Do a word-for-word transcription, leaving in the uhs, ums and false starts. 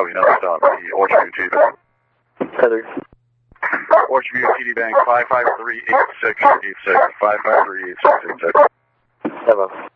Oh, you know, stop. The Orchard View T D Bank. Heather. Orchard View T D Bank, five five three eight six eight six. five five three eight six eight six. Hello.